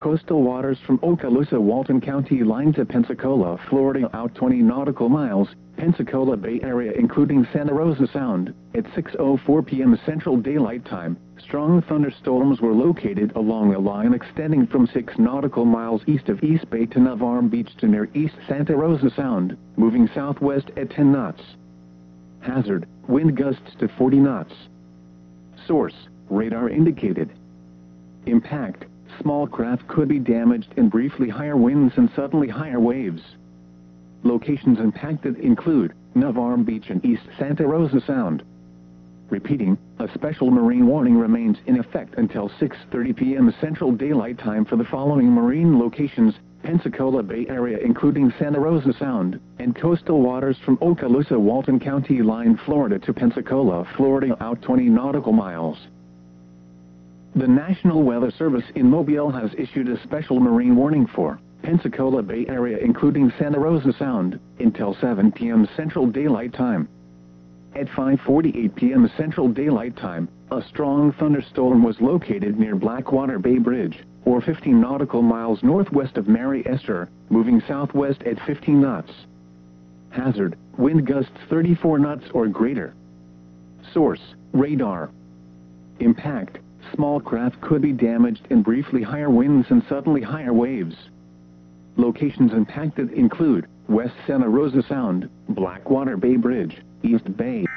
Coastal waters from Okaloosa Walton County line to Pensacola, Florida out 20 nautical miles, Pensacola Bay Area including Santa Rosa Sound. At 6:04 p.m. Central Daylight Time, strong thunderstorms were located along a line extending from 6 nautical miles east of East Bay to Navarre Beach to near East Santa Rosa Sound, moving southwest at 10 knots. Hazard, wind gusts to 40 knots. Source, radar indicated. Impact, small craft could be damaged in briefly higher winds and suddenly higher waves. Locations impacted include Navarre Beach and East Santa Rosa Sound. Repeating, a special marine warning remains in effect until 6:30 p.m. Central Daylight Time for the following marine locations: Pensacola Bay Area including Santa Rosa Sound, and coastal waters from Okaloosa Walton County line Florida to Pensacola, Florida out 20 nautical miles. The National Weather Service in Mobile has issued a special marine warning for Pensacola Bay Area including Santa Rosa Sound until 7 p.m. Central Daylight Time. At 5:48 p.m. Central Daylight Time, a strong thunderstorm was located near Blackwater Bay Bridge, or 15 nautical miles northwest of Mary Esther, moving southwest at 15 knots. Hazard, wind gusts 34 knots or greater. Source, radar. Impact, small craft could be damaged in briefly higher winds and suddenly higher waves. Locations impacted include West Santa Rosa Sound, Blackwater Bay Bridge, East Bay.